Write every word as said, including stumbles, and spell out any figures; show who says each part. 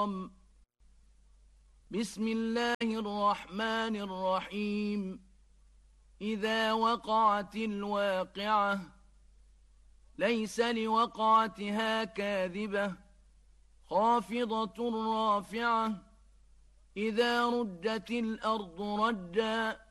Speaker 1: الحرام. بسم الله الرحمن الرحيم. إذا وقعت الواقعة ليس لوقعتها كاذبة خافضة رافعة. إذا رجت الأرض رجا